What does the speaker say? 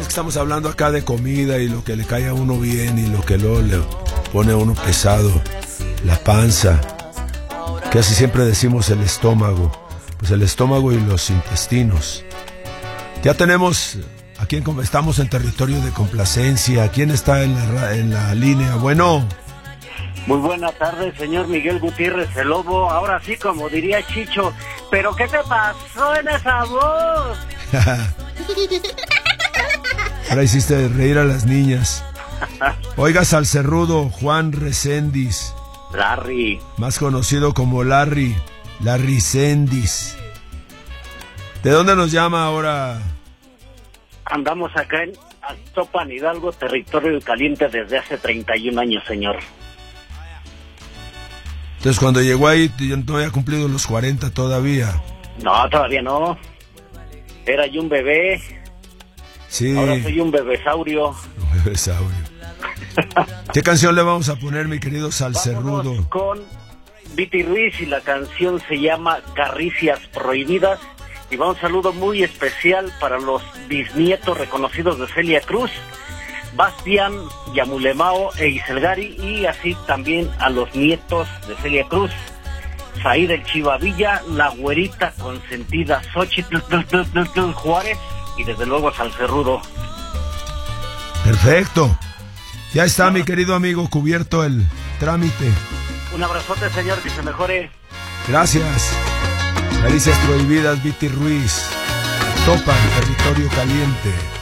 Es que estamos hablando acá de comida y lo que le cae a uno bien y lo que luego le pone a uno pesado, la panza. Casi siempre decimos el estómago. Pues el estómago y los intestinos. Ya tenemos, aquí estamos en territorio de complacencia. ¿Quién está en la línea? Bueno. Muy buena tarde, señor Miguel Gutiérrez, el Lobo. Ahora sí, como diría Chicho, ¿pero qué te pasó en esa voz? Ahora hiciste reír a las niñas. Oiga, Salcerrudo, Juan Reséndiz. Larry. Más conocido como Larry Sendis. ¿De dónde nos llama ahora? Andamos acá en Actopan, Hidalgo, territorio caliente desde hace 31 años, señor. Entonces cuando llegó ahí, yo no había cumplido los 40 todavía. No, todavía no. Era yo un bebé. Sí. Ahora soy un bebesaurio. Un bebesaurio. ¿Qué canción le vamos a poner, mi querido Salcerrudo? Vámonos con Viti Ruiz y la canción se llama Caricias Prohibidas. Y va un saludo muy especial para los bisnietos reconocidos de Celia Cruz, Bastián, Yamulemao e Iselgari, y así también a los nietos de Celia Cruz, Saíd el Chivavilla, la güerita consentida Xochitl Juárez y desde luego Salcerrudo. Perfecto. Ya está, mi querido amigo, cubierto el trámite. Un abrazote, señor, que se mejore. Gracias. Caricias Prohibidas, Viti Ruiz. Topan, territorio caliente.